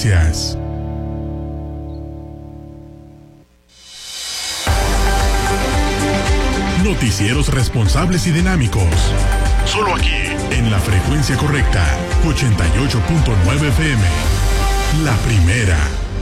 Noticias. Noticieros responsables y dinámicos. Solo aquí, en la frecuencia correcta, 88.9 FM. La primera.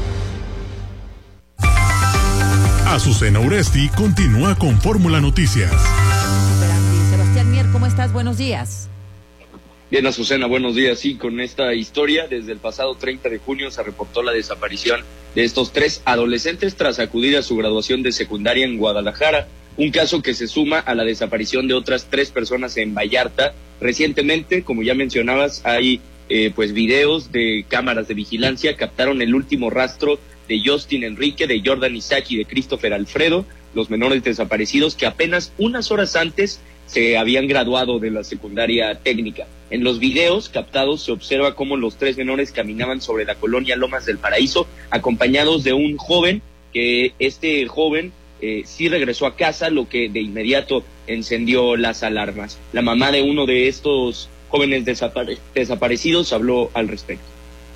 Azucena Uresti continúa con Fórmula Noticias. Sebastián Mier, ¿cómo estás? Buenos días. Bien, Azucena, buenos días. Sí, con esta historia, desde el pasado 30 de junio se reportó la desaparición de estos 3 adolescentes tras acudir a su graduación de secundaria en Guadalajara. Un caso que se suma a la desaparición de otras 3 personas en Vallarta. Recientemente, como ya mencionabas, hay videos de cámaras de vigilancia, captaron el último rastro de Justin Enrique, de Jordan Isaac y de Christopher Alfredo, los menores desaparecidos que apenas unas horas antes se habían graduado de la secundaria técnica. En los videos captados se observa cómo los 3 menores caminaban sobre la colonia Lomas del Paraíso, acompañados de un joven, que este joven sí regresó a casa, lo que de inmediato encendió las alarmas. La mamá de uno de estos jóvenes desaparecidos habló al respecto.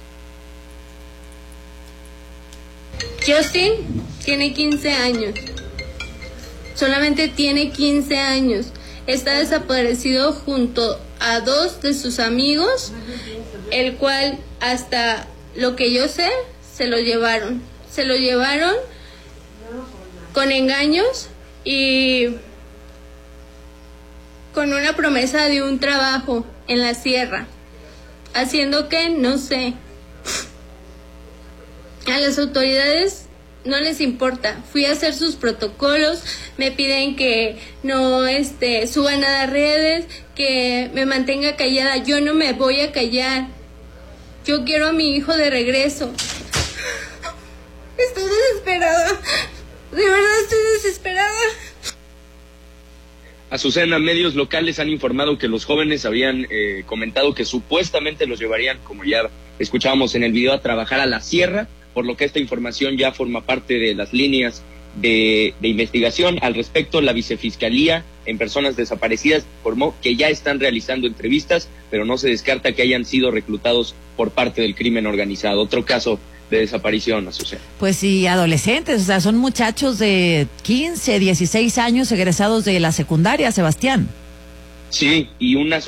Justin tiene 15 años. Solamente tiene 15 años. Está desaparecido junto a 2 de sus amigos, el cual, hasta lo que yo sé, se lo llevaron. Se lo llevaron con engaños y con una promesa de un trabajo en la sierra, haciendo que, no sé, a las autoridades no les importa. Fui a hacer sus protocolos, me piden que no suban a las redes, que me mantenga callada. Yo no me voy a callar. Yo quiero a mi hijo de regreso. Estoy desesperada. De verdad estoy desesperada. Azucena, medios locales han informado que los jóvenes habían comentado que supuestamente los llevarían, como ya escuchábamos en el video, a trabajar a la sierra, por lo que esta información ya forma parte de las líneas de investigación. Al respecto, la Vicefiscalía en Personas Desaparecidas informó que ya están realizando entrevistas, pero no se descarta que hayan sido reclutados por parte del crimen organizado. Otro caso de desaparición, Azucena. Pues sí, adolescentes, o sea, son muchachos de 15, 16 años egresados de la secundaria, Sebastián. Sí, y una